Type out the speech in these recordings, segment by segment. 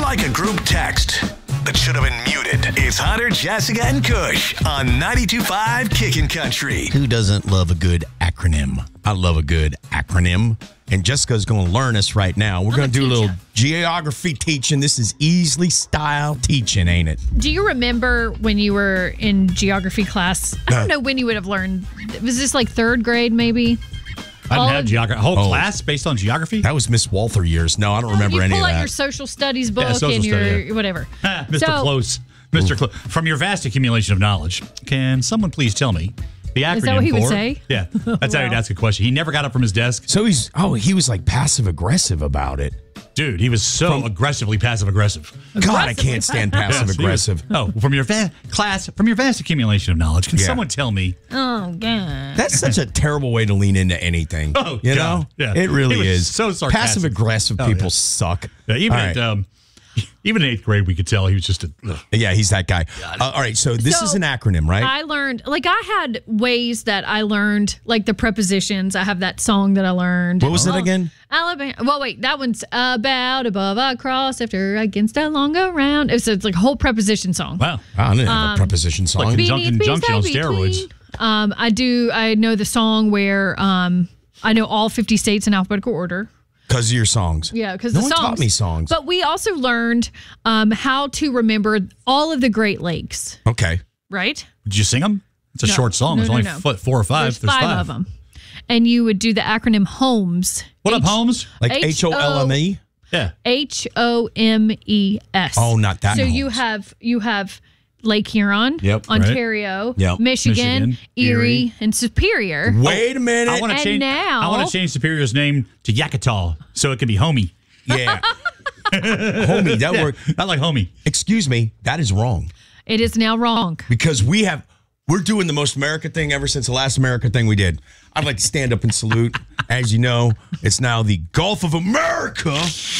like a group text that should have been muted. It's Hunter, Jessica, and Kush on 92.5 Kickin' Country. Who doesn't love a good acronym? I love a good acronym. And Jessica's going to learn us right now. We're going to do a little geography teaching. This is easily style teaching, ain't it? Do you remember when you were in geography class? I don't know when you would have learned. Was this like third grade, maybe? I didn't have geography. A whole class based on geography? That was Miss Walther years. No, I don't remember any of that. You pull out your social studies book social and whatever. Mr. Close. Mr. Close. From your vast accumulation of knowledge, can someone please tell me the acronym Is that what he for? would say? Yeah, that's how he'd ask a question. He never got up from his desk. So he was like passive aggressive about it. Dude, he was so aggressively passive aggressive. God, I can't stand passive aggressive. From your vast accumulation of knowledge, can someone tell me? Oh, God. That's such a terrible way to lean into anything. Oh, you God. know? Yeah. It really He was is. so sarcastic. Passive aggressive people suck. Yeah, even in 8th grade, we could tell he was just Yeah, he's that guy. All right, so this is an acronym, right? I learned, I had ways that I learned, like the prepositions. I have that song that I learned. What was it again? Alabama. Well, wait, that one's about, above, across, after, against, along, around. It's like a whole preposition song. Wow. I didn't have a preposition song. Like Junction on steroids. I know the song where I know all 50 states in alphabetical order. Because of your songs. Yeah, because no the one songs. taught me songs. But we also learned how to remember all of the Great Lakes. Okay. Right? Did you sing them? It's a short song. There's only 4 or 5. There's five of them. And you would do the acronym HOMES. What up, Holmes? Like HOLME? Yeah. HOMES. Oh, not that. So Holmes. you have Lake Huron, Ontario, Yep. Michigan, Erie, and Superior. Wait a minute. I want to change Superior's name to Yakata so it can be Homie. Yeah. Homie, that worked. I like Homie. Excuse me, that is wrong. It is now wrong. Because we're doing the most America thing ever since the last America thing we did. I'd like to stand up and salute. As you know, it's now the Gulf of America.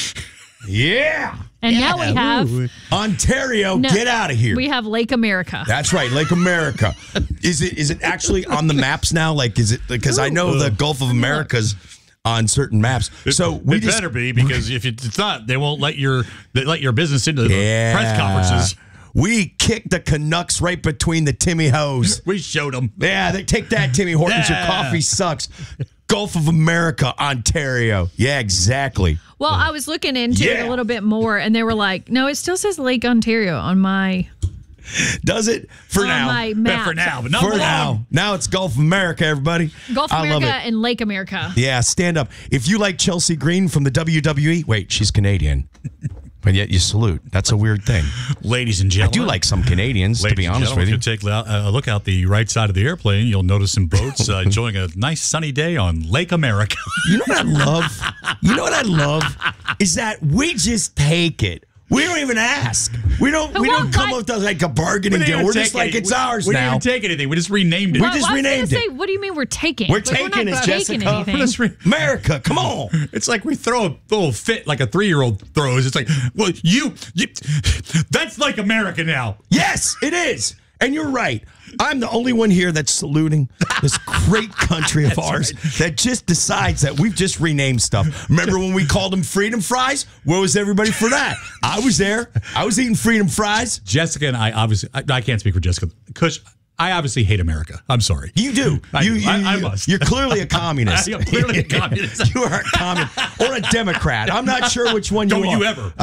Yeah. And now we have Ontario, get out of here. We have Lake America. That's right, Lake America. Is it actually on the maps now? Like, is it because I know the Gulf of America's on certain maps. So it better be, because if it's not, they won't let your business into the press conferences. We kicked the Canucks right between the Timmy Hoes. We showed them. Yeah, they take that, Timmy Hortons. Your coffee sucks. Gulf of America, Ontario. Yeah, exactly. Well, I was looking into it a little bit more, and they were like, no, it still says Lake Ontario on my... Does it? For now. My map. For now, but not for now. Now it's Gulf of America, everybody. Gulf of America and Lake America. Yeah, stand up. If you like Chelsea Green from the WWE, wait, she's Canadian. But yet you salute. That's a weird thing. Ladies and gentlemen. I do like some Canadians, to be honest with you. If you take a look out the right side of the airplane, you'll notice some boats enjoying a nice sunny day on Lake America. You know what I love? You know what I love? Is that we just take it. We don't even ask. We don't come up with like a bargaining deal. We're just like, it's ours now. We didn't even take anything. We just renamed it. We just renamed it. What do you mean we're taking? We're taking it, Jessica. America, come on. It's like we throw a little fit like a 3-year-old throws. It's like, well, you that's like America now. Yes, it is. And you're right. I'm the only one here that's saluting this great country of ours that just decides that we've just renamed stuff. Remember when we called them freedom fries? Where was everybody for that? I was there. I was eating freedom fries. Jessica and I obviously, I can't speak for Jessica. Kush, I obviously hate America. I'm sorry. You do. I must. You're clearly a communist. I'm clearly a communist. You are a communist or a Democrat. I'm not sure which one you are. Don't you ever.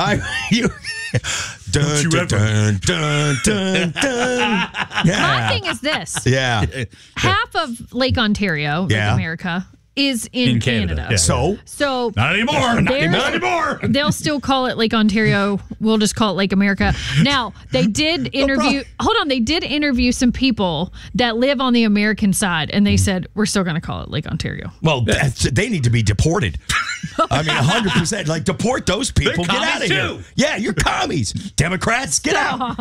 Don't you ever. My thing is this. Yeah. Half of Lake Ontario, Lake America, is in Canada. Yeah. So not anymore. Not anymore. They'll still call it Lake Ontario. We'll just call it Lake America. Now, they did interview they did interview some people that live on the American side, and they said, we're still going to call it Lake Ontario. Well, they need to be deported. I mean, 100%. Like, deport those people. Get out of here. Yeah, you're commies. Democrats, get out.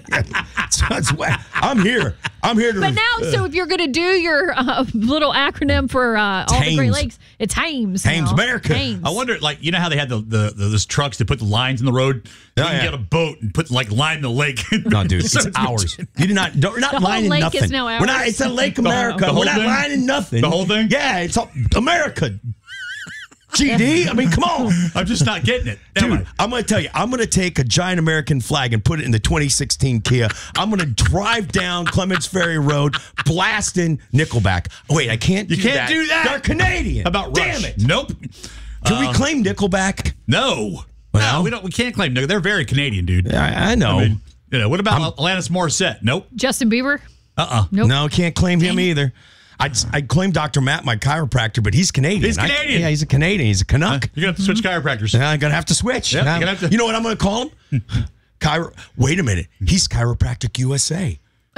I'm here. To. But now, so if you're going to do your little acronym for all the Great Lakes, it's HAMES. HAMES America. HAMES. I wonder, like, you know how they had those trucks to put the lines in the road? You can get a boat and put line the lake. No, dude, it's ours. You do not. We're not lining lake nothing. Is now ours. We're not. It's a Lake America. We're not lining nothing. The whole thing. Yeah, it's all America. GD? I mean, come on. I'm just not getting it. Dude, I'm going to tell you, I'm going to take a giant American flag and put it in the 2016 Kia. I'm going to drive down Clements Ferry Road blasting Nickelback. Oh, wait, I can't do that. You can't do that. They're Canadian. How about Rush? Damn it. Nope. Can we claim Nickelback? No. Well, no, we can't claim Nickelback. They're very Canadian, dude. I know. I mean, what about Alanis Morissette? Nope. Justin Bieber? Nope. No, can't claim him either. I'd claim Dr. Matt, my chiropractor, but he's Canadian. He's Canadian. Yeah, he's a Canadian. He's a Canuck. You're going to have to switch chiropractors. I'm going to have to switch. Yep, you're gonna have to. You know what I'm going to call him? Wait a minute. He's Chiropractic USA.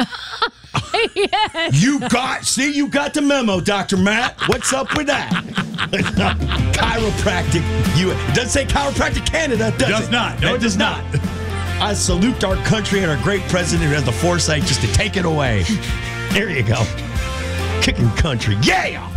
Yes. You got the memo, Dr. Matt. What's up with that? Chiropractic USA. It doesn't say Chiropractic Canada, does it? Not. No, it does not. I salute our country and our great president who has the foresight just to take it away. There you go. Kicking country. Yeah!